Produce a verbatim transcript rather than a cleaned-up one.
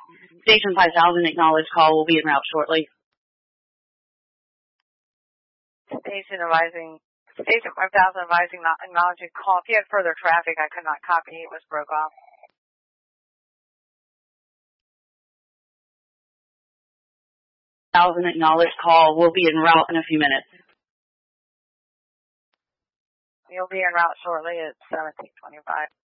Station five thousand, acknowledged call will be en route shortly. Station advising, Station five thousand advising not acknowledging call. If you had further traffic, I could not copy. It was broke off. Thousand acknowledged call will be en route in a few minutes. You'll be en route shortly at seventeen twenty-five.